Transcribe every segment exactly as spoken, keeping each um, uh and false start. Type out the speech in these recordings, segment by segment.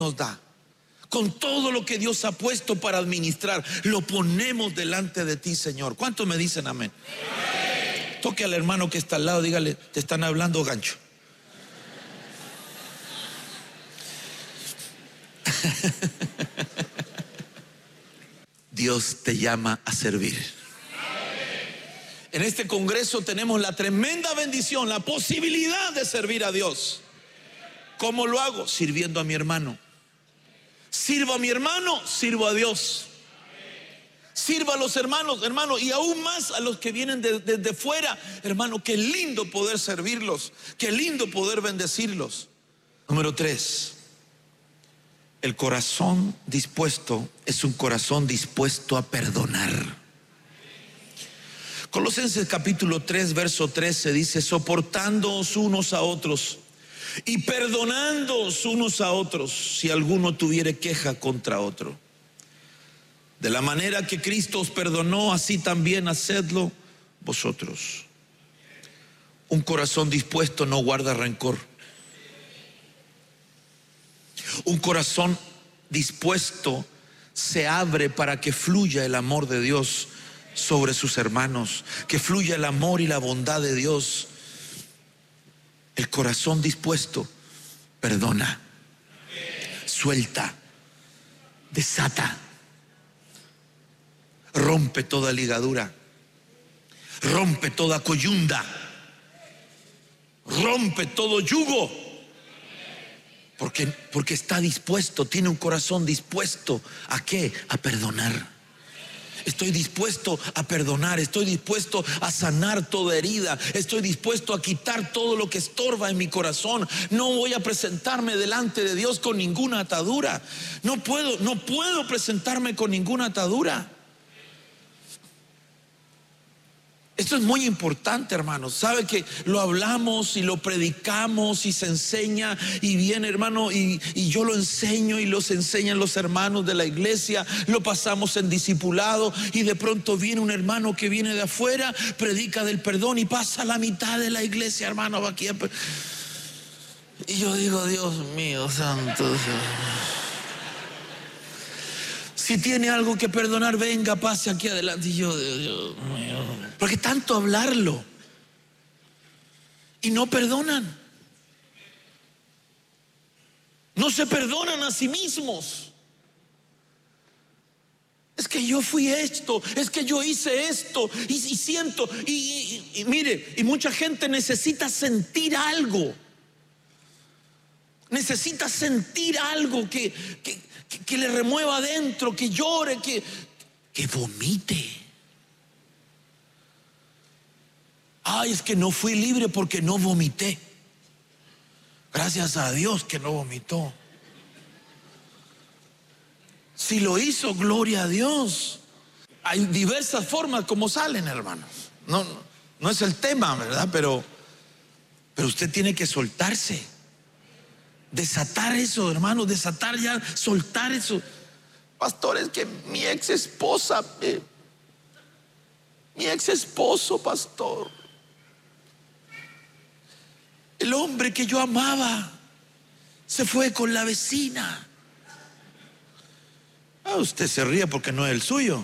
nos da, con todo lo que Dios ha puesto para administrar, lo ponemos delante de ti, Señor. ¿Cuántos me dicen amén? Amén. Toque al hermano que está al lado, dígale, te están hablando gancho. Dios te llama a servir. En este congreso tenemos la tremenda bendición, la posibilidad de servir a Dios. ¿Cómo lo hago? Sirviendo a mi hermano. Sirvo a mi hermano, sirvo a Dios. Sirva a los hermanos, hermano, y aún más a los que vienen desde de, de fuera. Hermano, qué lindo poder servirlos, qué lindo poder bendecirlos. Número tres, el corazón dispuesto es un corazón dispuesto a perdonar. Colosenses capítulo tres, verso trece dice: soportándoos unos a otros y perdonándoos unos a otros si alguno tuviere queja contra otro. De la manera que Cristo os perdonó, así también hacedlo vosotros. Un corazón dispuesto no guarda rencor. Un corazón dispuesto se abre para que fluya el amor de Dios sobre sus hermanos, que fluya el amor y la bondad de Dios. El corazón dispuesto perdona, suelta, desata, rompe toda ligadura, rompe toda coyunda, rompe todo yugo, porque, porque está dispuesto, tiene un corazón dispuesto ¿a qué? A perdonar. Estoy dispuesto a perdonar, estoy dispuesto a sanar toda herida, estoy dispuesto a quitar todo lo que estorba en mi corazón. No voy a presentarme delante de Dios con ninguna atadura. No puedo, no puedo presentarme con ninguna atadura. Esto es muy importante, hermanos. Sabe que lo hablamos y lo predicamos y se enseña y viene, hermano, y, y yo lo enseño y los enseñan los hermanos de la iglesia. Lo pasamos en discipulado y de pronto viene un hermano que viene de afuera, predica del perdón y pasa la mitad de la iglesia, hermano, va aquí. Y yo digo, Dios mío, santo Dios. Si tiene algo que perdonar, venga, pase aquí adelante. Y yo, Dios mío, porque tanto hablarlo y no perdonan, no se perdonan a sí mismos. Es que yo fui esto, es que yo hice esto y, y siento y, y, y mire, y mucha gente necesita sentir algo, necesita sentir algo que, que, que, que le remueva adentro, que llore, que, que vomite. Ay, es que no fui libre porque no vomité. Gracias a Dios que no vomitó. Si lo hizo, gloria a Dios. Hay diversas formas como salen, hermanos. No, no, no es el tema, ¿verdad? Pero, pero usted tiene que soltarse. Desatar eso, hermanos, desatar ya, soltar eso. Pastor, es que mi ex esposa, eh, mi ex esposo, pastor, el hombre que yo amaba se fue con la vecina. Ah, usted se ríe porque no es el suyo.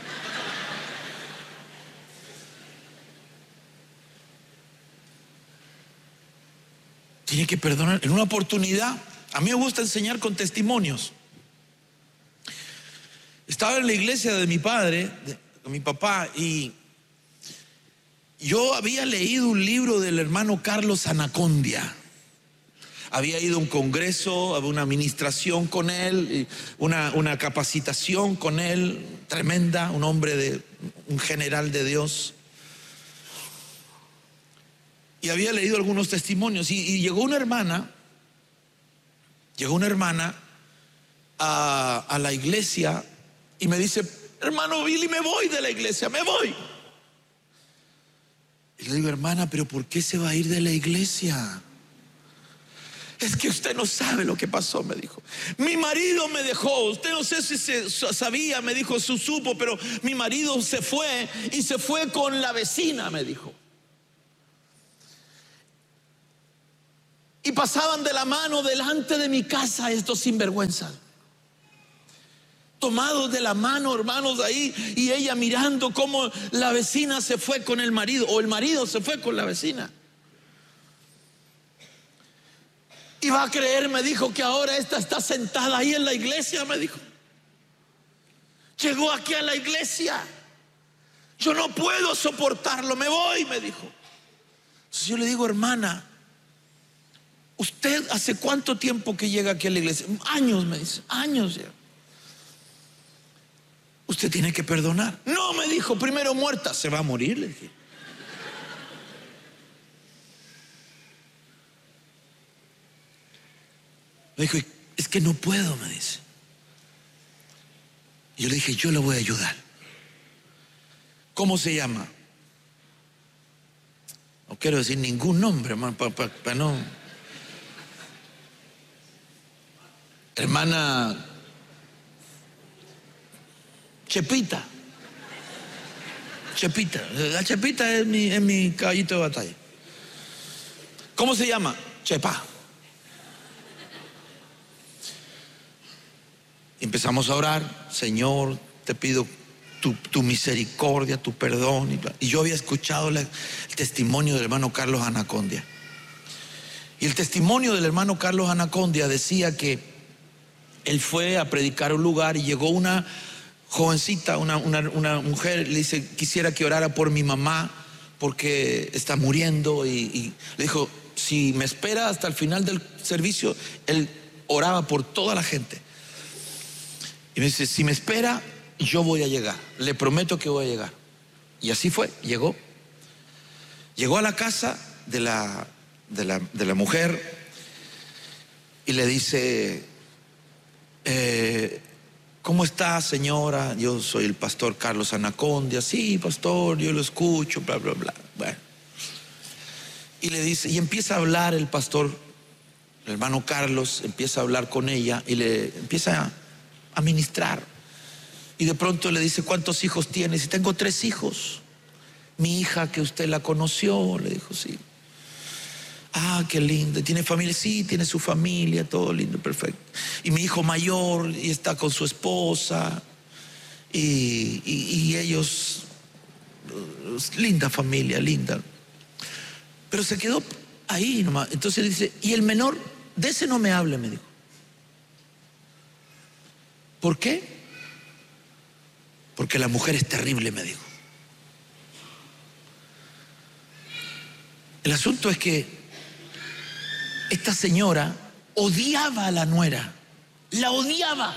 Tiene que perdonar. En una oportunidad, a mí me gusta enseñar con testimonios. Estaba en la iglesia de mi padre, de, de mi papá, y yo había leído un libro del hermano Carlos Anacondia. Había ido a un congreso, había una administración con él, una, una capacitación con él, tremenda, un hombre de, un general de Dios. Y había leído algunos testimonios y, y llegó una hermana, llegó una hermana a, a la iglesia y me dice: hermano Billy, me voy de la iglesia, me voy. Y le digo: hermana, pero ¿por qué se va a ir de la iglesia? Es que usted no sabe lo que pasó, me dijo. Mi marido me dejó. Usted no sé si se sabía, me dijo, su supo, pero mi marido se fue y se fue con la vecina, me dijo. Y pasaban de la mano delante de mi casa estos sinvergüenzas, tomados de la mano, hermanos, ahí. Y ella mirando cómo la vecina se fue con el marido, o el marido se fue con la vecina. Y va a creer, me dijo, que ahora esta está sentada ahí en la iglesia, me dijo. Llegó aquí a la iglesia. Yo no puedo soportarlo, me voy, me dijo. Entonces yo le digo, hermana, ¿usted hace cuánto tiempo que llega aquí a la iglesia? Años, me dice, años ya. Usted tiene que perdonar. No, me dijo, primero muerta. Se va a morir, le dije. Me dijo, es que no puedo, me dice. Y yo le dije, yo le voy a ayudar. ¿Cómo se llama? No quiero decir ningún nombre, hermano, para pa, pa no. Hermana Chepita. Chepita. La Chepita es mi, es mi caballito de batalla. ¿Cómo se llama? Chepa. Empezamos a orar. Señor, te pido tu, tu misericordia, tu perdón. Y yo había escuchado la, el testimonio del hermano Carlos Anacondia. Y el testimonio del hermano Carlos Anacondia decía que él fue a predicar a un lugar y llegó una jovencita, una, una, una mujer, le dice, quisiera que orara por mi mamá porque está muriendo. Y, y le dijo, si me espera hasta el final del servicio. Él oraba por toda la gente. Y me dice, si me espera, yo voy a llegar. Le prometo que voy a llegar. Y así fue, llegó. Llegó a la casa de la, de la, de la mujer y le dice, eh, ¿cómo está, señora? Yo soy el pastor Carlos Anacondia. Sí, pastor, yo lo escucho, bla, bla, bla. Bueno. Y le dice, y empieza a hablar el pastor, el hermano Carlos, empieza a hablar con ella y le empieza a a ministrar. Y de pronto le dice, ¿cuántos hijos tienes? Y tengo tres hijos. Mi hija que usted la conoció, le dijo, sí. Ah, qué lindo. ¿Tiene familia? Sí, tiene su familia, todo lindo, perfecto. Y mi hijo mayor y está con su esposa. Y, y, y ellos, linda familia, linda. Pero se quedó ahí nomás. Entonces le dice, y el menor, de ese no me hable, me dijo. ¿Por qué? Porque la mujer es terrible, me dijo. El asunto es que esta señora odiaba a la nuera, la odiaba.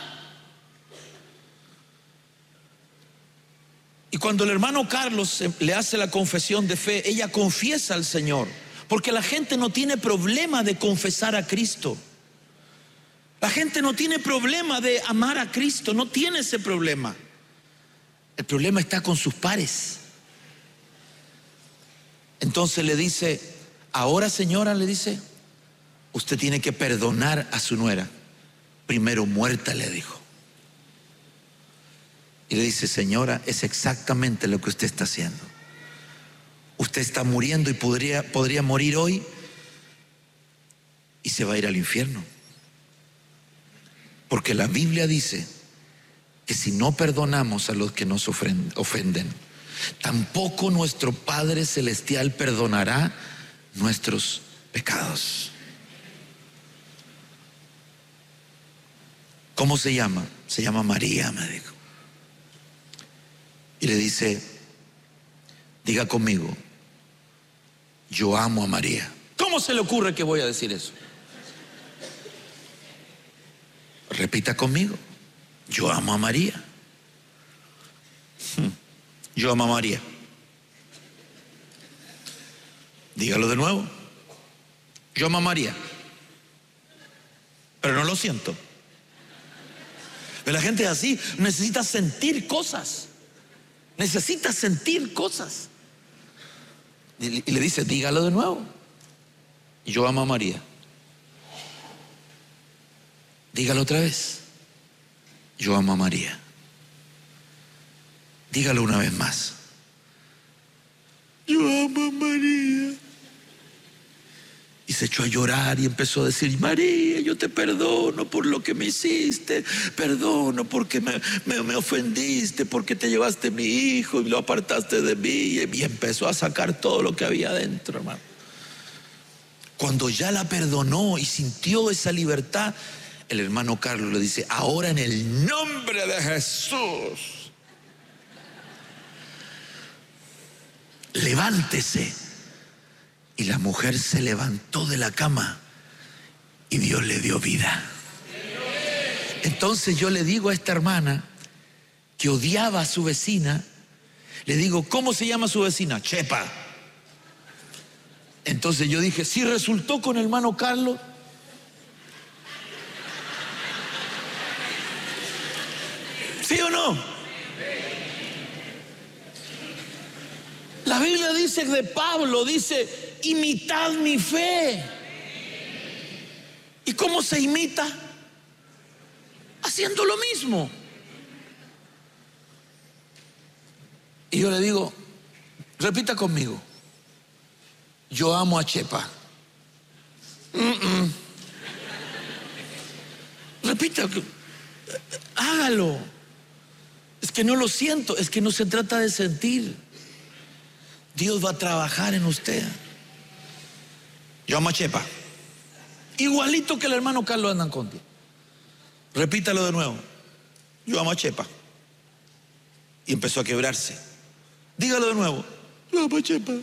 Y cuando el hermano Carlos le hace la confesión de fe, ella confiesa al Señor, porque la gente no tiene problema de confesar a Cristo. La gente no tiene problema de amar a Cristo, no tiene ese problema. El problema está con sus pares. Entonces le dice, ahora señora, le dice, usted tiene que perdonar a su nuera. Primero muerta, le dijo. Y le dice, señora, es exactamente lo que usted está haciendo. Usted está muriendo y podría, podría morir hoy y se va a ir al infierno. Porque la Biblia dice que si no perdonamos a los que nos ofenden, tampoco nuestro Padre Celestial perdonará nuestros pecados. ¿Cómo se llama? Se llama María, me dijo. Y le dice, diga conmigo, yo amo a María. ¿Cómo se le ocurre que voy a decir eso? Repita conmigo, yo amo a María. Yo amo a María. Dígalo de nuevo. Yo amo a María. Pero no lo siento. Pero la gente es así, necesita sentir cosas. Necesita sentir cosas. Y le dice, dígalo de nuevo. Yo amo a María. Dígalo otra vez. Yo amo a María. Dígalo una vez más. Yo amo a María. Y se echó a llorar y empezó a decir: María, yo te perdono por lo que me hiciste, perdono porque me, me, me ofendiste, porque te llevaste mi hijo y lo apartaste de mí. Y empezó a sacar todo lo que había adentro, hermano. Cuando ya la perdonó y sintió esa libertad, el hermano Carlos le dice: ahora en el nombre de Jesús, levántese. Y la mujer se levantó de la cama y Dios le dio vida. Entonces yo le digo a esta hermana que odiaba a su vecina, le digo: ¿cómo se llama su vecina? Chepa. Entonces yo dije: ¿sí resultó con el hermano Carlos? ¿Sí o no? La Biblia dice de Pablo, dice: imitad mi fe. ¿Y cómo se imita? Haciendo lo mismo. Y yo le digo: repita conmigo: yo amo a Chepa. Mm-mm. Repita, hágalo. Es que no lo siento, es que no se trata de sentir. Dios va a trabajar en usted. Yo amo a Chepa. Igualito que el hermano Carlos Andanconti. Repítalo de nuevo: yo amo a Chepa. Y empezó a quebrarse. Dígalo de nuevo: yo amo a Chepa.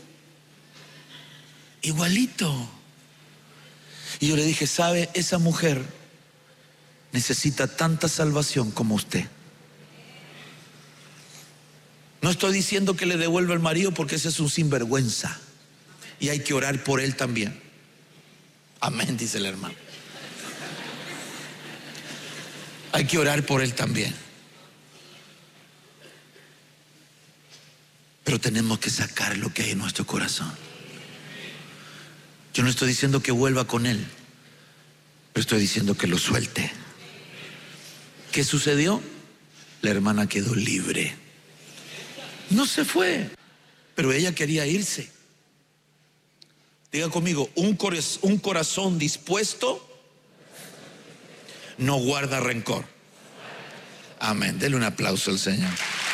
Igualito. Y yo le dije: ¿sabe? Esa mujer necesita tanta salvación como usted. No estoy diciendo que le devuelva el marido, porque ese es un sinvergüenza. Y hay que orar por él también. Amén, dice el hermano. Hay que orar por él también. Pero tenemos que sacar lo que hay en nuestro corazón. Yo no estoy diciendo que vuelva con él, pero estoy diciendo que lo suelte. ¿Qué sucedió? La hermana quedó libre. No se fue, pero ella quería irse. Diga conmigo: un, cor un corazón dispuesto no guarda rencor. Amén. Dele un aplauso al Señor.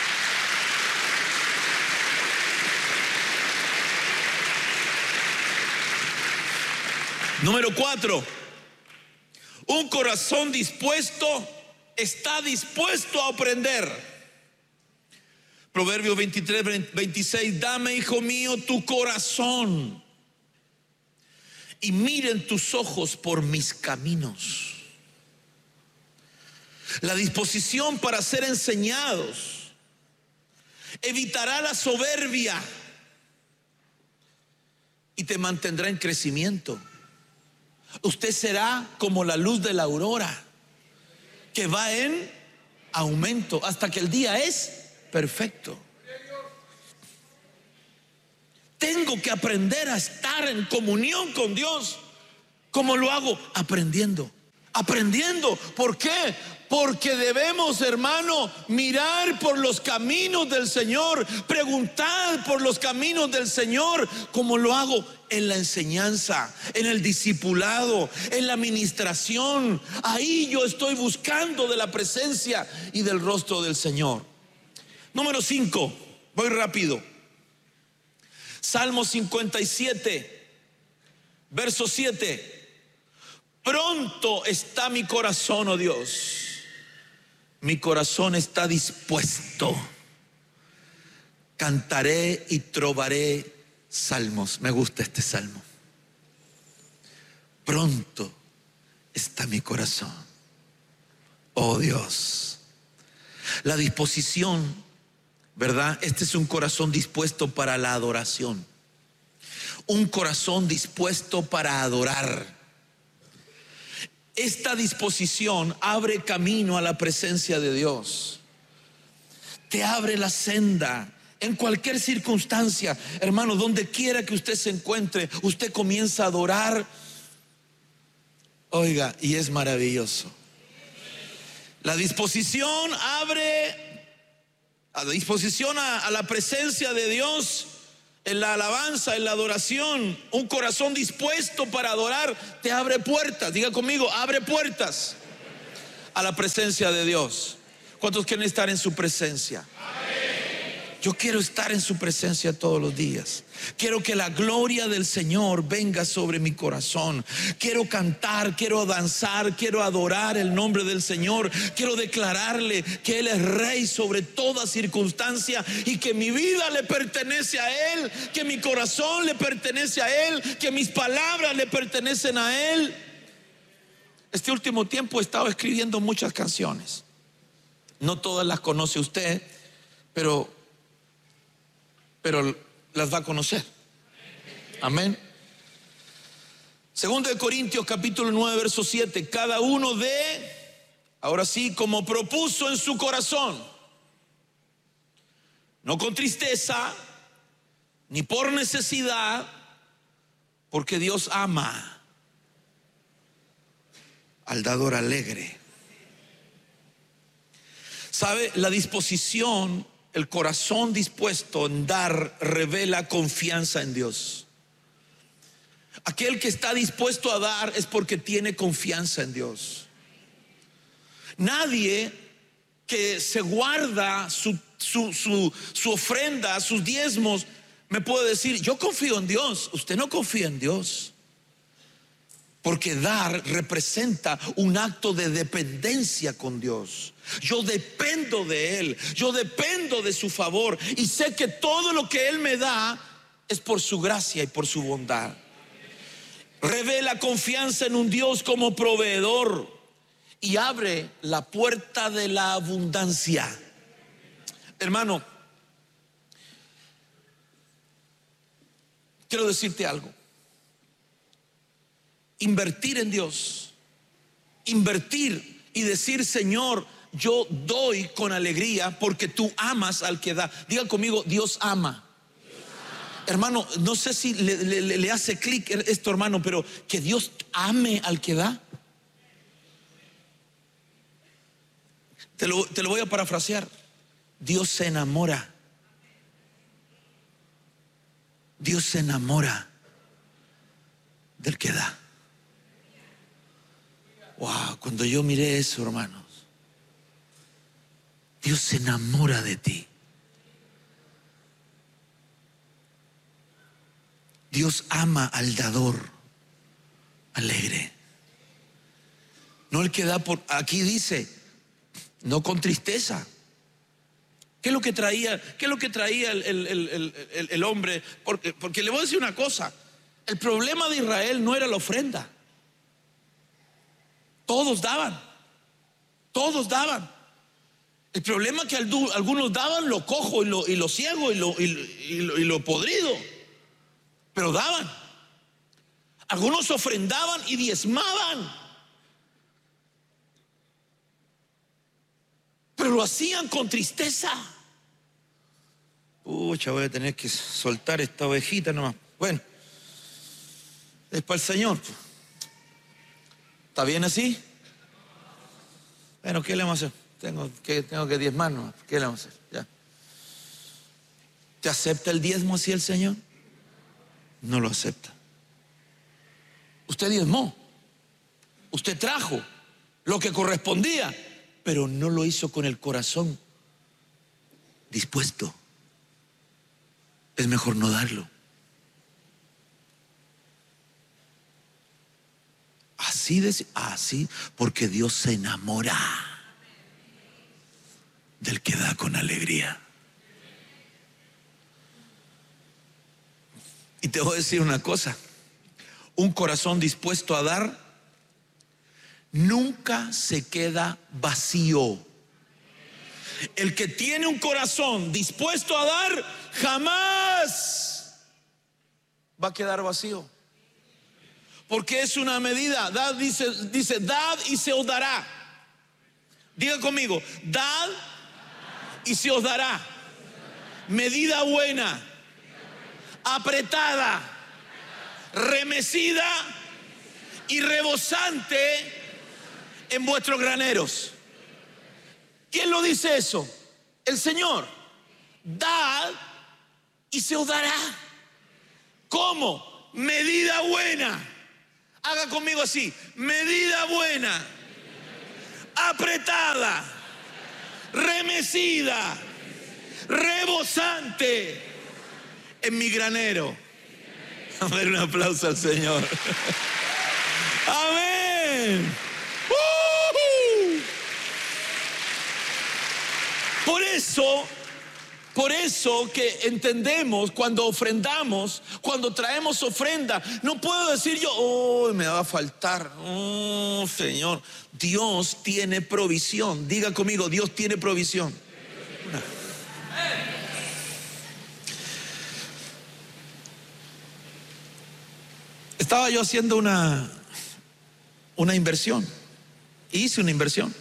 Número cuatro: un corazón dispuesto está dispuesto a aprender. Proverbios veintitrés, veintiséis: dame, hijo mío, tu corazón, y miren tus ojos por mis caminos. La disposición para ser enseñados evitará la soberbia y te mantendrá en crecimiento. Usted será como la luz de la aurora, que va en aumento hasta que el día es perfecto. Tengo que aprender a estar en comunión con Dios. ¿Cómo lo hago? Aprendiendo. Aprendiendo. ¿Por qué? Porque debemos, hermano, mirar por los caminos del Señor, preguntar por los caminos del Señor. ¿Cómo lo hago? En la enseñanza, en el discipulado, en la administración. Ahí yo estoy buscando de la presencia y del rostro del Señor. Número cinco, voy rápido. Salmo cincuenta y siete, verso siete. Pronto está mi corazón, oh Dios. Mi corazón está dispuesto. Cantaré y trovaré salmos. Me gusta este salmo. Pronto está mi corazón, oh Dios. La disposición, ¿verdad? Este es un corazón dispuesto para la adoración. Un corazón dispuesto para adorar. Esta disposición abre camino a la presencia de Dios. Te abre la senda en cualquier circunstancia. Hermano, donde quiera que usted se encuentre, usted comienza a adorar. Oiga, y es maravilloso. La disposición abre, a la disposición a, a la presencia de Dios en la alabanza, en la adoración, un corazón dispuesto para adorar, te abre puertas. Diga conmigo, abre puertas a la presencia de Dios. ¿Cuántos quieren estar en su presencia? Yo quiero estar en su presencia todos los días. Quiero que la gloria del Señor venga sobre mi corazón. Quiero cantar, quiero danzar, quiero adorar el nombre del Señor. Quiero declararle que Él es Rey sobre toda circunstancia y que mi vida le pertenece a Él, que mi corazón le pertenece a Él, que mis palabras le pertenecen a Él. Este último tiempo he estado escribiendo muchas canciones. No todas las conoce usted, pero... pero las va a conocer. Amén. Segundo de Corintios capítulo nueve verso siete. Cada uno de, ahora sí, como propuso en su corazón, no con tristeza ni por necesidad, porque Dios ama al dador alegre. ¿Sabe? La disposición, el corazón dispuesto en dar revela confianza en Dios. Aquel que está dispuesto a dar es porque tiene confianza en Dios. Nadie que se guarda su, su, su, su ofrenda, sus diezmos, me puede decir, yo confío en Dios. Usted no confía en Dios. Porque dar representa un acto de dependencia con Dios. Yo dependo de Él, yo dependo de su favor y sé que todo lo que Él me da es por su gracia y por su bondad. Revela confianza en un Dios como proveedor y abre la puerta de la abundancia. Hermano, quiero decirte algo. Invertir en Dios, invertir y decir, Señor, yo doy con alegría porque tú amas al que da. Diga conmigo, Dios ama. Dios ama. Hermano, no sé si le, le, le hace clic esto, hermano, pero que Dios ame al que da. Te lo, te lo voy a parafrasear. Dios se enamora. Dios se enamora del que da. Wow, cuando yo miré eso, hermanos, Dios se enamora de ti. Dios ama al dador alegre. No el que da por, aquí dice, no con tristeza. ¿Qué es lo que traía, qué es lo que traía el, el, el, el, el hombre? Porque, porque le voy a decir una cosa, el problema de Israel no era la ofrenda. Todos daban, todos daban. El problema es que algunos daban lo cojo y lo, y lo ciego y lo, y, y, lo, y lo podrido, pero daban. Algunos ofrendaban y diezmaban, pero lo hacían con tristeza. Pucha, voy a tener que soltar esta ovejita nomás. Bueno, es para el Señor. ¿Está bien así? Bueno, ¿qué le vamos a hacer? Tengo que, tengo que diezmar, ¿no? ¿Qué le vamos a hacer? Ya. ¿Te acepta el diezmo así el Señor? No lo acepta. Usted diezmó, usted trajo lo que correspondía, pero no lo hizo con el corazón dispuesto. Es mejor no darlo. Así, de, así, porque Dios se enamora del que da con alegría. Y te voy a decir una cosa, un corazón dispuesto a dar nunca se queda vacío. El que tiene un corazón dispuesto a dar jamás va a quedar vacío. Porque es una medida. Dad dice, dice, dad y se os dará. Diga conmigo, dad y se os dará. Medida buena, apretada, remecida y rebosante en vuestros graneros. ¿Quién lo dice eso? El Señor. Dad y se os dará. ¿Cómo? Medida buena. Haga conmigo así: medida buena, apretada, remecida, rebosante en mi granero. A ver, un aplauso al Señor. Amén. Uh-huh. Por eso, por eso que entendemos cuando ofrendamos, cuando traemos ofrenda, no puedo decir yo, oh, me va a faltar. Oh, Señor, Dios tiene provisión. Diga conmigo, Dios tiene provisión. Estaba yo haciendo una, una inversión. Hice una inversión.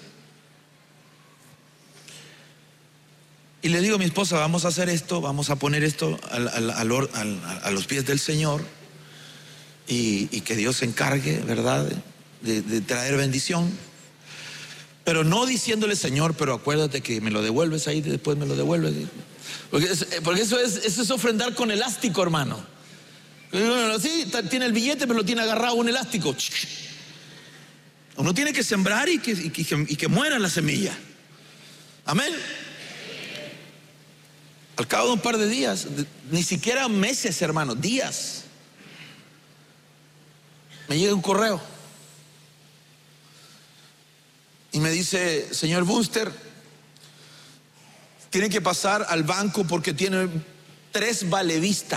Y le digo a mi esposa, vamos a hacer esto, vamos a poner esto al, al, al, al, a los pies del Señor. Y, y que Dios se encargue, ¿verdad?, de, de traer bendición. Pero no diciéndole, Señor, pero acuérdate que me lo devuelves ahí, después me lo devuelves. Porque, es, porque eso, es, eso es ofrendar con elástico, hermano. Sí, tiene el billete, pero lo tiene agarrado un elástico. Uno tiene que sembrar y que, y que, y que muera la semilla. Amén. Al cabo de un par de días, ni siquiera meses, hermano, días, me llega un correo y me dice, señor Buster, tiene que pasar al banco porque tiene tres vale vista.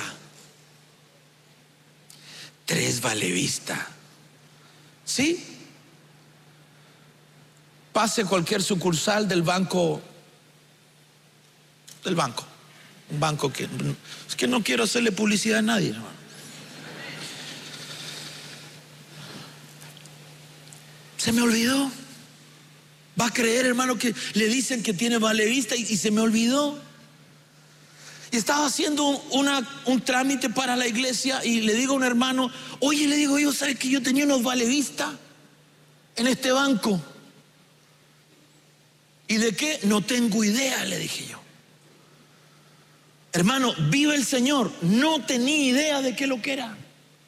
Tres vale vista. ¿Sí? Pase cualquier sucursal del banco, del banco. Un banco que, es que no quiero hacerle publicidad a nadie, hermano. Se me olvidó. Va a creer, hermano, que le dicen que tiene vale vista y, y se me olvidó. Y estaba haciendo una, un trámite para la iglesia y le digo a un hermano, oye, le digo yo, ¿sabes que yo tenía unos vale vista en este banco? ¿Y de qué? No tengo idea, le dije yo. Hermano, vive el Señor, no tenía idea de qué lo que era.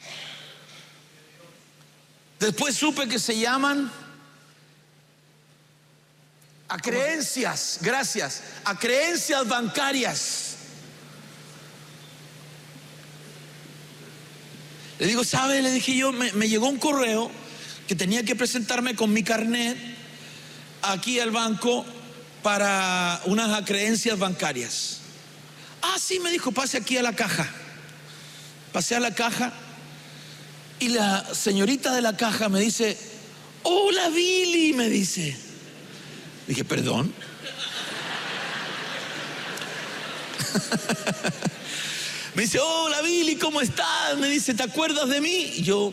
Después supe que se llaman a creencias, gracias, a creencias bancarias. Le digo, ¿sabe? Le dije yo, me, me llegó un correo que tenía que presentarme con mi carnet aquí al banco para unas acreencias bancarias. Ah, sí, me dijo, pase aquí a la caja. Pasé a la caja y la señorita de la caja me dice, hola Billy, me dice. Dije, perdón. Me dice, hola Billy, ¿cómo estás? Me dice, ¿te acuerdas de mí? Y yo,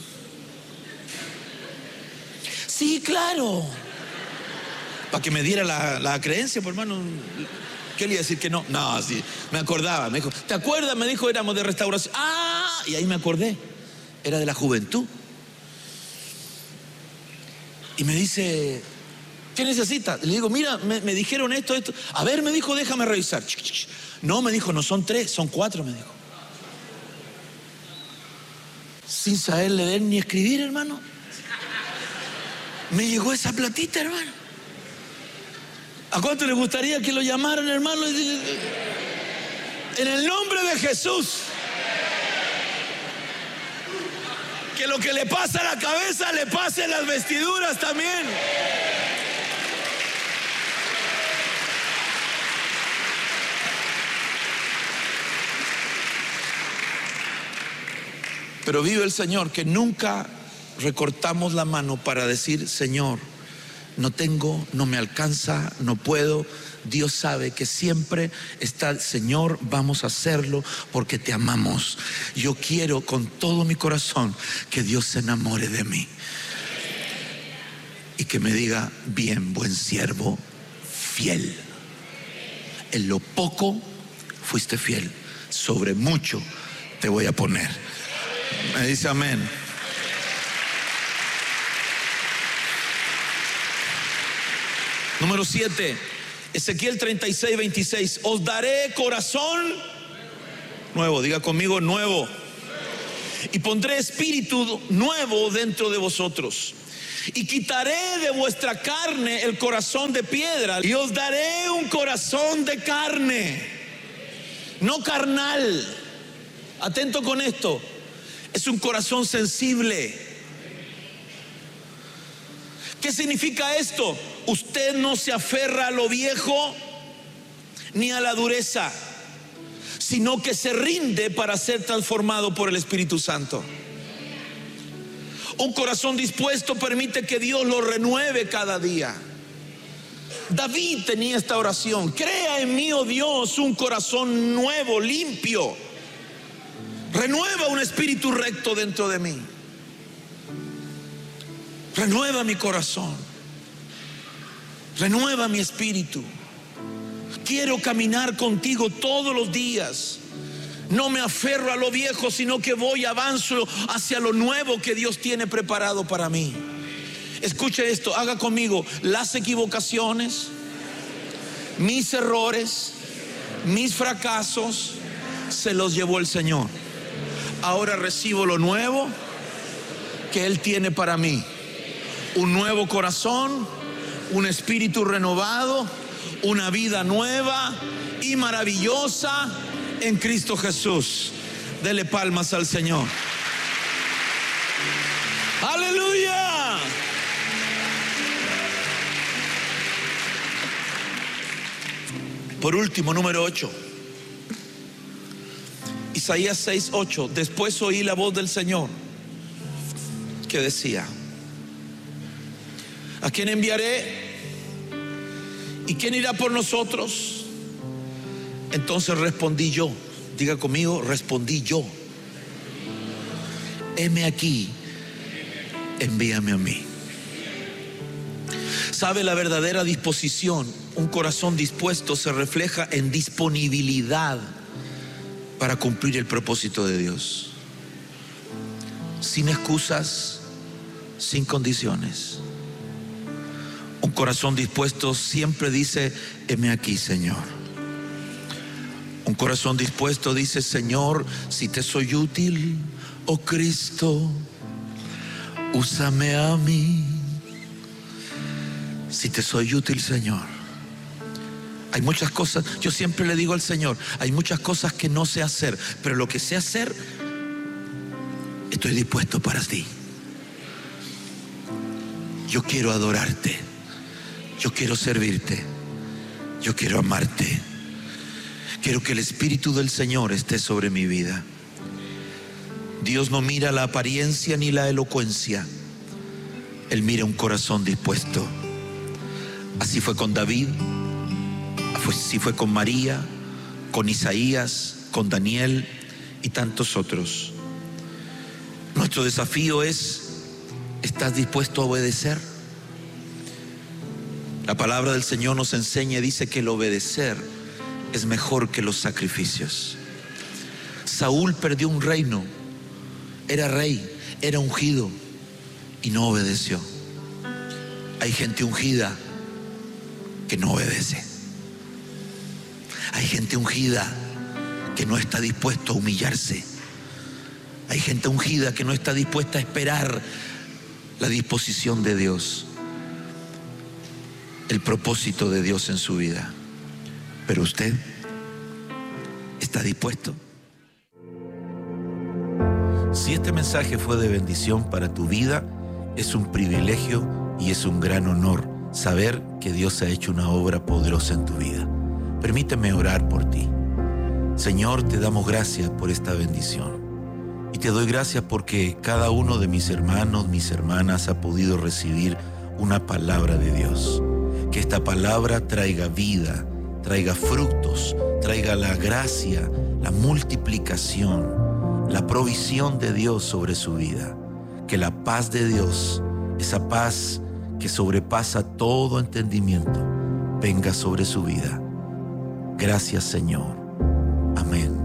sí, claro. Para que me diera la, la creencia, por hermano. ¿Qué le iba a decir que no? No, sí, me acordaba. Me dijo, ¿te acuerdas? Me dijo, éramos de restauración. Ah, y ahí me acordé. Era de la juventud. Y me dice, ¿qué necesita? Le digo, mira, me, me dijeron esto, esto. A ver, me dijo, déjame revisar. No, me dijo, no son tres, son cuatro, me dijo. Sin saber leer ni escribir, hermano. Me llegó esa platita, hermano. ¿A cuánto le gustaría que lo llamaran, hermano? En el nombre de Jesús. Que lo que le pasa a la cabeza le pase a las vestiduras también. Pero vive el Señor que nunca recortamos la mano para decir, Señor, no tengo, no me alcanza, no puedo. Dios sabe que siempre está, Señor, vamos a hacerlo porque te amamos. Yo quiero con todo mi corazón que Dios se enamore de mí y que me diga, bien, buen siervo, fiel. En lo poco fuiste fiel, sobre mucho te voy a poner. Me dice amén. Número siete, Ezequiel treinta y seis, veintiséis. Os daré corazón nuevo. Diga conmigo, nuevo. y pondré espíritu nuevo dentro de vosotros. Y quitaré de vuestra carne el corazón de piedra y os daré un corazón de carne, no carnal. Atento con esto, es un corazón sensible. ¿Qué significa esto? Usted no se aferra a lo viejo ni a la dureza, sino que se rinde para ser transformado por el Espíritu Santo. Un corazón dispuesto permite que Dios lo renueve cada día. David tenía esta oración: crea en mí, oh Dios, un corazón nuevo, limpio. Renueva un espíritu recto dentro de mí. Renueva mi corazón. Renueva mi espíritu. Quiero caminar contigo todos los días. No me aferro a lo viejo, sino que voy, avanzo hacia lo nuevo que Dios tiene preparado para mí. Escuche esto, haga conmigo: las equivocaciones, mis errores, mis fracasos, se los llevó el Señor. Ahora recibo lo nuevo que Él tiene para mí. Un nuevo corazón, un espíritu renovado, una vida nueva y maravillosa en Cristo Jesús. Dele palmas al Señor. ¡Aleluya! Por último, número ocho. Isaías seis, ocho. Después oí la voz del Señor que decía: ¿a quién enviaré? ¿Y quién irá por nosotros? Entonces respondí yo. Diga conmigo: respondí yo. Heme aquí, envíame a mí. ¿Sabe? La verdadera disposición, un corazón dispuesto, se refleja en disponibilidad para cumplir el propósito de Dios. Sin excusas, sin condiciones. Un corazón dispuesto siempre dice: heme aquí, Señor. Un corazón dispuesto dice: Señor, si te soy útil, oh Cristo, úsame a mí. Si te soy útil, Señor. Hay muchas cosas, yo siempre le digo al Señor, hay muchas cosas que no sé hacer, pero lo que sé hacer, estoy dispuesto para ti. Yo quiero adorarte, yo quiero servirte, yo quiero amarte. Quiero que el Espíritu del Señor esté sobre mi vida. Dios no mira la apariencia ni la elocuencia. Él mira un corazón dispuesto. Así fue con David, así fue con María, con Isaías, con Daniel y tantos otros. Nuestro desafío es: ¿estás dispuesto a obedecer? La palabra del Señor nos enseña y dice que el obedecer es mejor que los sacrificios. Saúl perdió un reino, era rey, era ungido y no obedeció. Hay gente ungida que no obedece. Hay gente ungida que no está dispuesto a humillarse. Hay gente ungida que no está dispuesta a esperar la disposición de Dios, el propósito de Dios en su vida. Pero usted está dispuesto. Si este mensaje fue de bendición para tu vida, es un privilegio y es un gran honor saber que Dios ha hecho una obra poderosa en tu vida. Permíteme orar por ti. Señor, te damos gracias por esta bendición. Y te doy gracias porque cada uno de mis hermanos, mis hermanas ha podido recibir una palabra de Dios. Que esta palabra traiga vida, traiga frutos, traiga la gracia, la multiplicación, la provisión de Dios sobre su vida. Que la paz de Dios, esa paz que sobrepasa todo entendimiento, venga sobre su vida. Gracias, Señor. Amén.